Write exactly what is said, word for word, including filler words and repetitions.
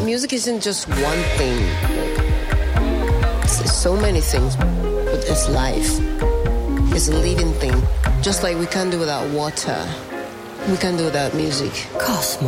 music isn't just one thing. It's, it's so many things, but it's life. It's a living thing. Just like we can't do without water, we can't do without music. Cosmo.